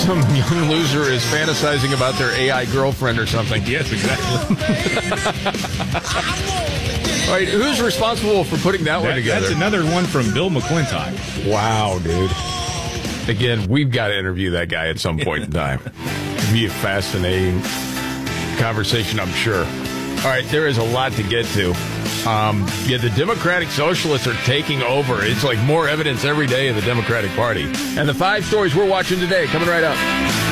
some young loser is fantasizing about their AI girlfriend or something. Yes, exactly. All right, who's responsible for putting that one together? That's another one from Bill McClintock. Wow, dude. Again, we've got to interview that guy at some point in time. It'd be a fascinating conversation, I'm sure. All right, there is a lot to get to. The Democratic Socialists are taking over. It's like more evidence every day of the Democratic Party. And the 5 stories we're watching today, coming right up.